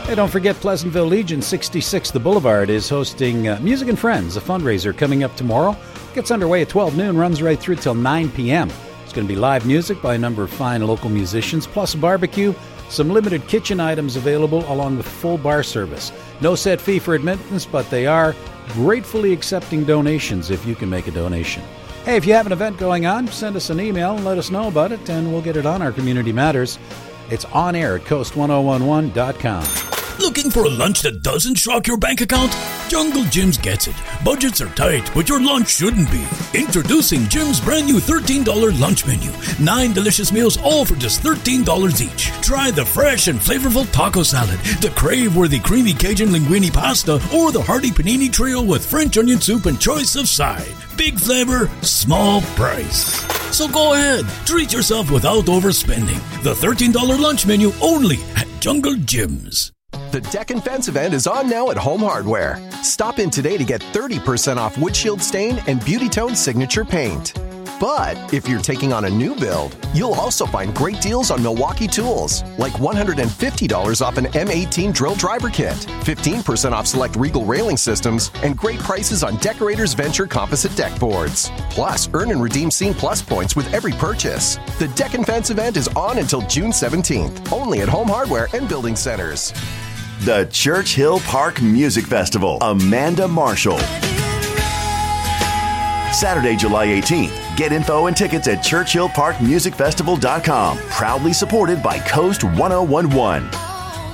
Hey, don't forget Pleasantville Legion 66 The Boulevard is hosting Music and Friends, a fundraiser coming up tomorrow. Gets underway at 12 noon, runs right through till 9 p.m. It's going to be live music by a number of fine local musicians, plus a barbecue, some limited kitchen items available, along with full bar service. No set fee for admittance, but they are gratefully accepting donations if you can make a donation. Hey, if you have an event going on, send us an email and let us know about it, and we'll get it on our Community Matters. It's on air at coast1011.com. Looking for a lunch that doesn't shock your bank account? Jungle Jim's gets it. Budgets are tight, but your lunch shouldn't be. Introducing Jim's brand new $13 lunch menu. 9 delicious meals, all for just $13 each. Try the fresh and flavorful taco salad, the crave-worthy creamy Cajun linguine pasta, or the hearty panini trio with French onion soup and choice of side. Big flavor, small price. So go ahead, treat yourself without overspending. The $13 lunch menu only at Jungle Jim's. The Deck and Fence event is on now at Home Hardware. Stop in today to get 30% off Wood Shield Stain and Beauty Tone Signature Paint. But if you're taking on a new build, you'll also find great deals on Milwaukee tools, like $150 off an M18 drill driver kit, 15% off select Regal railing systems, and great prices on Decorators Venture composite deck boards. Plus, earn and redeem Scene Plus points with every purchase. The Deck and Fence event is on until June 17th, only at Home Hardware and Building Centers. The Churchill Park Music Festival. Amanda Marshall. Saturday, July 18th. Get info and tickets at ChurchillParkMusicFestival.com. Proudly supported by Coast 1011.